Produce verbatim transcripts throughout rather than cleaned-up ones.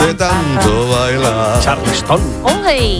de tanto bailar. Charleston. ¡Uy!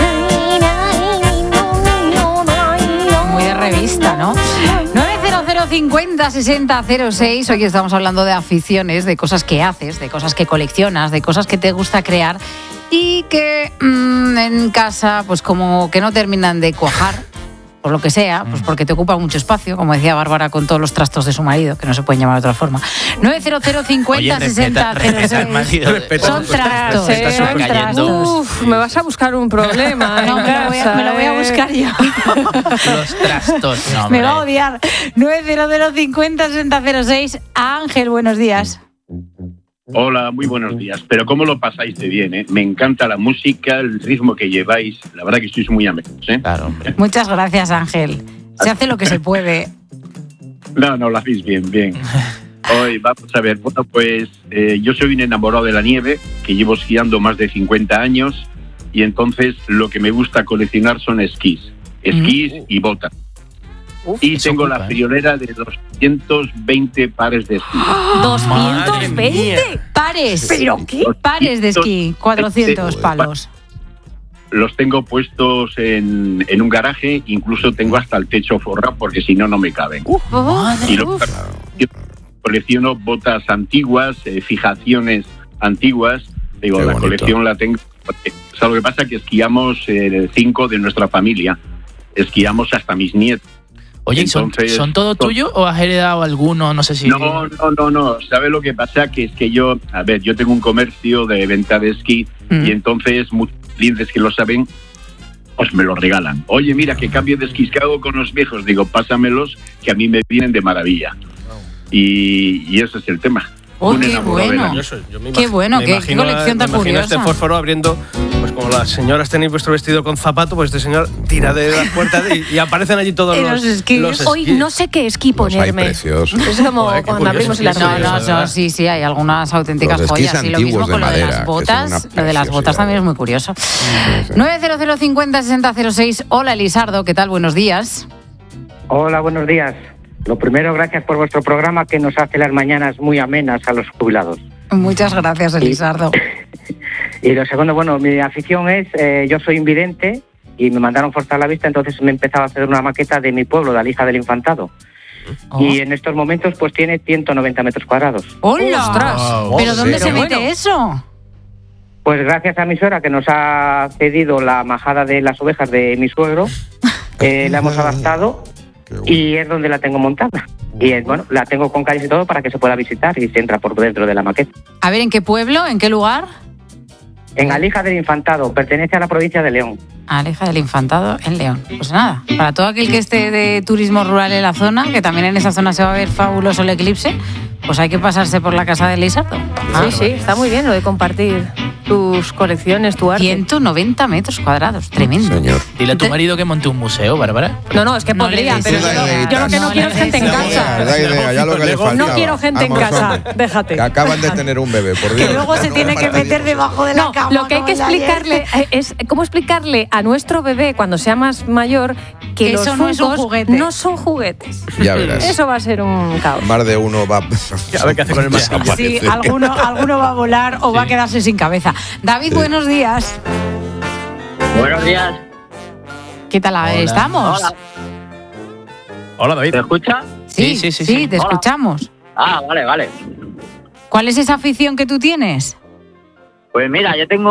Muy de revista, ¿no? nueve cero cero cincuenta sesenta cero seis. Hoy estamos hablando de aficiones, de cosas que haces, de cosas que coleccionas, de cosas que te gusta crear y que mmm, en casa pues como que no terminan de cuajar, por lo que sea, pues porque te ocupa mucho espacio, como decía Bárbara con todos los trastos de su marido, que no se pueden llamar de otra forma. nueve cero cero cincuenta sesenta cero seis. Son trastos, Respeta, son respeta, trastos. Uf, me vas a buscar un problema. No, me lo voy a, me lo voy a buscar yo. Los trastos, no, Me va a odiar. nueve cero cero cincuenta sesenta cero seis. Ángel, buenos días. Hola, muy buenos días. Pero cómo lo pasáis de bien, ¿eh? Me encanta la música, el ritmo que lleváis. La verdad que sois muy amenos, ¿eh? Claro, hombre. Muchas gracias, Ángel. Se hace lo que se puede. No, no, lo hacéis bien, bien. Hoy vamos a ver, bueno, pues eh, yo soy un enamorado de la nieve, que llevo esquiando más de cincuenta años, y entonces lo que me gusta coleccionar son esquís. Esquís mm. y botas. Uf, y tengo ocupa, la ¿eh? friolera de doscientos veinte pares de esquí. ¿doscientos veinte? Pares. ¿Pero qué? Pares de esquí. cuatrocientos palos. Los tengo puestos en, en un garaje, incluso tengo hasta el techo forrado porque si no, no me caben. Uf, y lo, yo colecciono botas antiguas, eh, fijaciones antiguas. Digo, Qué la bonito. colección la tengo. Porque, o sea, lo que pasa es que esquiamos eh, cinco de nuestra familia. Esquiamos hasta mis nietos. Oye, ¿son, Entonces, ¿son todo son- tuyo o has heredado alguno? No sé si... No, no, no, no. ¿Sabes lo que pasa? Que es que yo, a ver, yo tengo un comercio de venta de esquí Mm. y entonces muchos clientes que lo saben, pues me lo regalan. Oye, mira, ¿qué cambio de esquís que hago con los viejos? Digo, pásamelos, que a mí me vienen de maravilla. Y, y ese es el tema. Oh, Un qué enamorado de la bueno. nieve. Yo soy- yo me Qué imagino- bueno, me qué- qué imagino- colección tan me imagino curiosa. este fósforo abriendo, pues como las señoras tenéis vuestro vestido con zapato, pues este señor tira de las puertas y, y aparecen allí todos Y los, los esquís. los Hoy esquís. no sé qué esquí Los hay ponerme. preciosos. Es como Joder, qué cuando curioso. abrimos el Qué No, armario. no, curioso, no, ¿verdad? sí, sí, hay algunas auténticas Los esquís joyas. Y lo mismo antiguos de con lo de madera, las que botas. son una Lo de las botas preciosidad. también es muy curioso. Sí. nueve cero cero cincuenta sesenta cero seis. Hola, Elisardo, ¿qué tal? Buenos días. Hola, buenos días. Lo primero, gracias por vuestro programa que nos hace las mañanas muy amenas a los jubilados. Muchas gracias, Elisardo. Y lo segundo, bueno, mi afición es, eh, yo soy invidente y me mandaron forzar la vista, entonces me he empezado a hacer una maqueta de mi pueblo, de Alija del Infantado. Oh. Y en estos momentos pues tiene ciento noventa metros cuadrados. ¡Hola! ¡Ostras! ¿Pero dónde Sí. se mete Bueno. eso? Pues gracias a mi suegra que nos ha cedido la majada de las ovejas de mi suegro, eh, la hemos adaptado Qué bueno. y es donde la tengo montada. Y eh, bueno, la tengo con calles y todo para que se pueda visitar y se entra por dentro de la maqueta. A ver, ¿en qué pueblo? ¿En qué lugar? En Alija del Infantado, pertenece a la provincia de León. Aleja del Infantado, en León. Pues nada, para todo aquel que esté de turismo rural en la zona, que también en esa zona se va a ver fabuloso el eclipse, pues hay que pasarse por la casa de Elisardo. Sí, sí, está muy bien lo de compartir tus colecciones, tu arte. ciento noventa metros cuadrados, tremendo. Señor. Dile a tu marido que monte un museo, Bárbara. No, no, es que No le podría, des pero yo, idea. no- yo lo que no, No quiero le es gente en des Da casa. idea, da idea, ya lo que le No faltaba. quiero gente en Vamos, casa, hombre, déjate. Que acaban de tener un bebé, por Dios. Que luego se tiene que meter debajo de la No, cama. lo que hay que como el de ayer. explicarle es cómo explicarle a nuestro bebé cuando sea más mayor que, Que los eso no es un Funkos juguete. no son juguetes. Ya verás. Eso va a ser un caos. Más de uno va A ver qué hace con el mascabo. Sí, alguno, alguno va a volar o va a quedarse sin cabeza. David, Sí. buenos días. Buenos días. ¿Qué tal Hola. estamos? Hola. Hola, David. ¿Te escucha? Sí, sí, sí, sí. te Hola. escuchamos. Ah, vale, vale. ¿Cuál es esa afición que tú tienes? Pues mira, yo tengo